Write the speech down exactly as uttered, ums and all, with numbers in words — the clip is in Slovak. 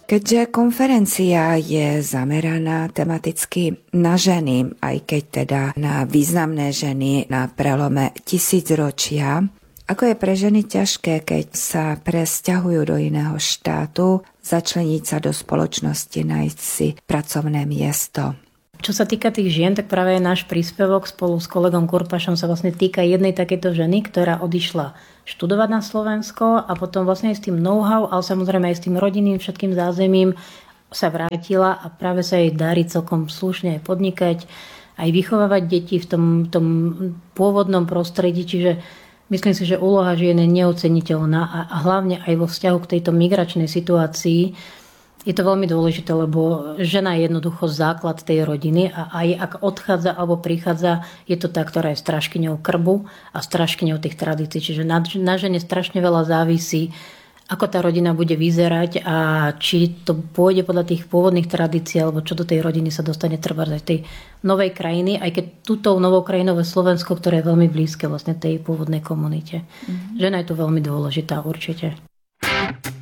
Keďže konferencia je zameraná tematicky na ženy, aj keď teda na významné ženy na prelome tisícročia, ako je pre ženy ťažké, keď sa presťahujú do iného štátu, začleniť sa do spoločnosti, nájsť si pracovné miesto? Čo sa týka tých žien, tak práve náš príspevok spolu s kolegom Kurpašom sa vlastne týka jednej takejto ženy, ktorá odišla študovať na Slovensko a potom vlastne aj s tým know-how, ale samozrejme aj s tým rodinným všetkým zázemím sa vrátila a práve sa jej darí celkom slušne aj podnikať, aj vychovávať deti v tom, tom pôvodnom prostredí, čiže myslím si, že úloha žien je neoceniteľná a, a hlavne aj vo vzťahu k tejto migračnej situácii je to veľmi dôležité, lebo žena je jednoducho základ tej rodiny a aj ak odchádza alebo prichádza, je to tá, ktorá je strážkyňou krbu a strážkyňou tých tradícií. Čiže na, na žene strašne veľa závisí, ako tá rodina bude vyzerať a či to pôjde podľa tých pôvodných tradícií alebo čo do tej rodiny sa dostane trvať aj tej novej krajiny, aj keď túto novou krajinou je Slovensko, ktoré je veľmi blízke vlastne tej pôvodnej komunite. Mm-hmm. Žena je tu veľmi dôležitá určite.